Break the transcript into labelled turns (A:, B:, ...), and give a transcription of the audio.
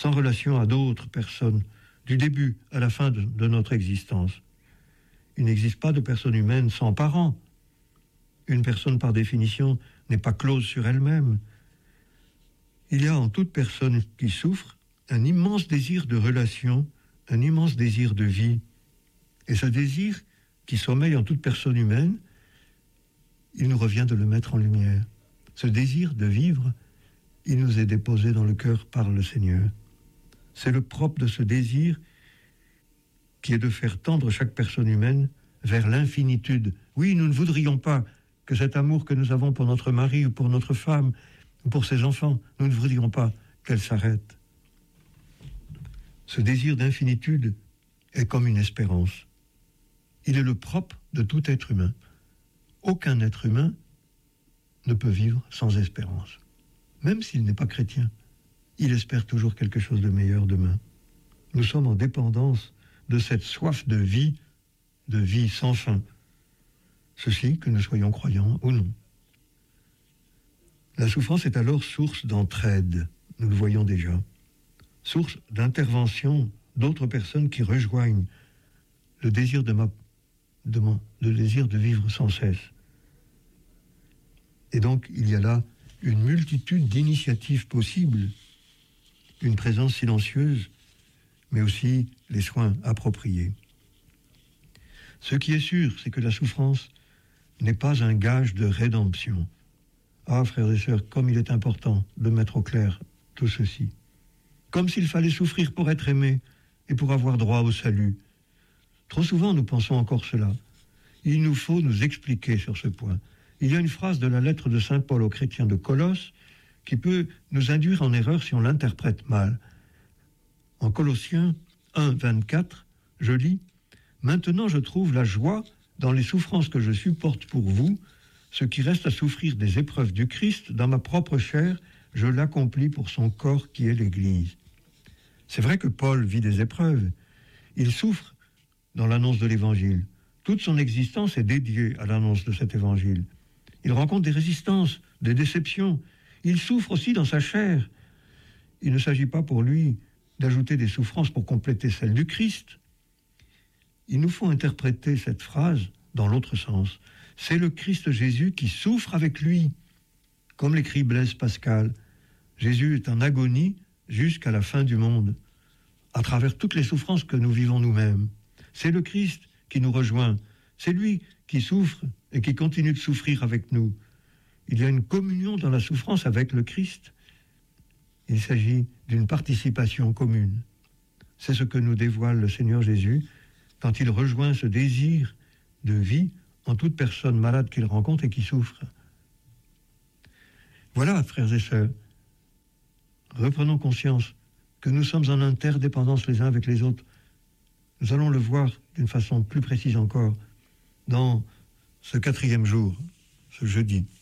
A: sans relation à d'autres personnes, du début à la fin de notre existence. Il n'existe pas de personne humaine sans parents. Une personne, par définition, n'est pas close sur elle-même. Il y a en toute personne qui souffre un immense désir de relation, un immense désir de vie. Et ce désir qui sommeille en toute personne humaine, il nous revient de le mettre en lumière. Ce désir de vivre, il nous est déposé dans le cœur par le Seigneur. C'est le propre de ce désir qui est de faire tendre chaque personne humaine vers l'infinitude. Oui, nous ne voudrions pas que cet amour que nous avons pour notre mari ou pour notre femme ou pour ses enfants, nous ne voudrions pas qu'elle s'arrête. Ce désir d'infinitude est comme une espérance. Il est le propre de tout être humain. Aucun être humain ne peut vivre sans espérance. Même s'il n'est pas chrétien, il espère toujours quelque chose de meilleur demain. Nous sommes en dépendance de cette soif de vie sans fin. Ceci, que nous soyons croyants ou non. La souffrance est alors source d'entraide, nous le voyons déjà. Source d'intervention d'autres personnes qui rejoignent le désir le désir de vivre sans cesse. Et donc, il y a là une multitude d'initiatives possibles, une présence silencieuse, mais aussi les soins appropriés. Ce qui est sûr, c'est que la souffrance n'est pas un gage de rédemption. Ah, frères et sœurs, comme il est important de mettre au clair tout ceci. Comme s'il fallait souffrir pour être aimé et pour avoir droit au salut. Trop souvent, nous pensons encore cela. Il nous faut nous expliquer sur ce point. Il y a une phrase de la lettre de saint Paul aux chrétiens de Colosse qui peut nous induire en erreur si on l'interprète mal. En Colossiens 1, 24, je lis « Maintenant je trouve la joie dans les souffrances que je supporte pour vous, ce qui reste à souffrir des épreuves du Christ, dans ma propre chair, je l'accomplis pour son corps qui est l'Église. » C'est vrai que Paul vit des épreuves. Il souffre dans l'annonce de l'Évangile. Toute son existence est dédiée à l'annonce de cet Évangile. Il rencontre des résistances, des déceptions. Il souffre aussi dans sa chair. Il ne s'agit pas pour lui d'ajouter des souffrances pour compléter celles du Christ. Il nous faut interpréter cette phrase dans l'autre sens. C'est le Christ Jésus qui souffre avec lui. Comme l'écrit Blaise Pascal, Jésus est en agonie jusqu'à la fin du monde, à travers toutes les souffrances que nous vivons nous-mêmes. C'est le Christ qui nous rejoint. C'est lui qui souffre et qui continue de souffrir avec nous. Il y a une communion dans la souffrance avec le Christ. Il s'agit d'une participation commune. C'est ce que nous dévoile le Seigneur Jésus quand il rejoint ce désir de vie en toute personne malade qu'il rencontre et qui souffre. Voilà, frères et sœurs, reprenons conscience que nous sommes en interdépendance les uns avec les autres. Nous allons le voir d'une façon plus précise encore dans ce 4e jour, ce jeudi.